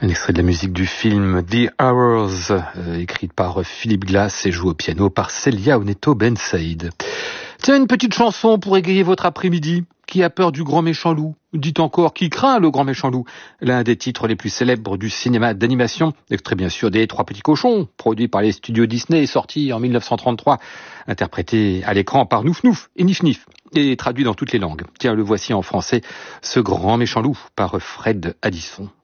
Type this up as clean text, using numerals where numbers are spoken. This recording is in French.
Un extrait de la musique du film The Hours, écrite par Philip Glass et joué au piano par Célia Oneto Ben Saïd. Tiens, une petite chanson pour égayer votre après-midi. Qui a peur du grand méchant loup? Dites encore, qui craint le grand méchant loup? L'un des titres les plus célèbres du cinéma d'animation, extrait bien sûr des Trois Petits Cochons, produit par les studios Disney et sorti en 1933, interprété à l'écran par Nouf Nouf et Nif Nif, et traduit dans toutes les langues. Tiens, le voici en français, Ce grand méchant loup, par Fred Addison.